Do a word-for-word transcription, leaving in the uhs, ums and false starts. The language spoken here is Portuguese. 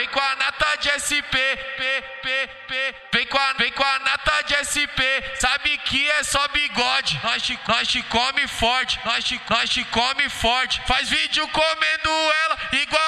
com a nata de S P, P, P, P. Vem com a, vem com a nata de S P, sabe que é só bigode. Nós te, nós te come forte, nós te, nós te come forte. Faz vídeo comendo ela igual